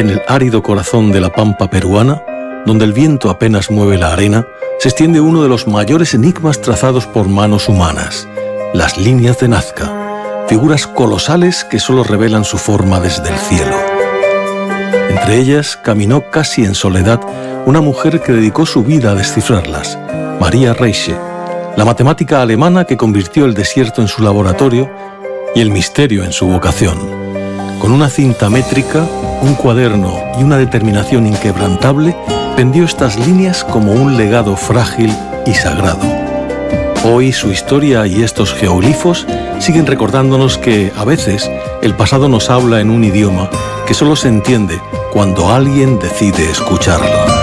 En el árido corazón de la pampa peruana, donde el viento apenas mueve la arena, se extiende uno de los mayores enigmas trazados por manos humanas, las líneas de Nazca, figuras colosales que solo revelan su forma desde el cielo. Entre ellas caminó casi en soledad una mujer que dedicó su vida a descifrarlas, Maria Reiche, la matemática alemana que convirtió el desierto en su laboratorio y el misterio en su vocación. Con una cinta métrica, un cuaderno y una determinación inquebrantable, pendió estas líneas como un legado frágil y sagrado. Hoy su historia y estos geoglifos siguen recordándonos que, a veces, el pasado nos habla en un idioma que solo se entiende cuando alguien decide escucharlo.